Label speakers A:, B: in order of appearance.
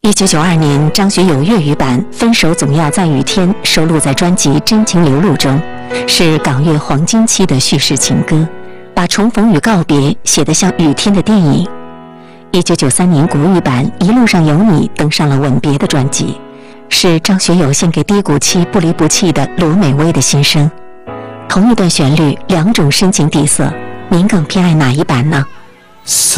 A: 1992年，张学友粤语版《分手总要在雨天》收录在专辑《真情流露》中，是港乐黄金期的叙事情歌，把重逢与告别写得像雨天的电影。1993年国语版《一路上有你》登上了《吻别》的专辑，是张学友献给低谷期不离不弃的罗美薇的心声。同一段旋律，两种深情底色，您更偏爱哪一版呢？